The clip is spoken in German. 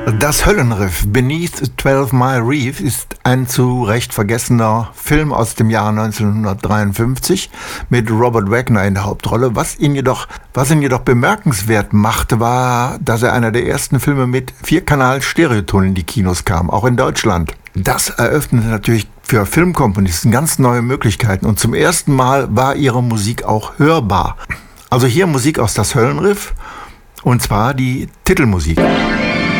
Das Höllenriff Beneath 12 Mile Reef ist ein zu Recht vergessener Film aus dem Jahr 1953 mit Robert Wagner in der Hauptrolle. Was ihn jedoch bemerkenswert machte, war, dass er einer der ersten Filme mit 4-Kanal-Stereoton in die Kinos kam, auch in Deutschland. Das eröffnete natürlich für Filmkomponisten ganz neue Möglichkeiten und zum ersten Mal war ihre Musik auch hörbar. Also hier Musik aus Das Höllenriff und zwar die Titelmusik.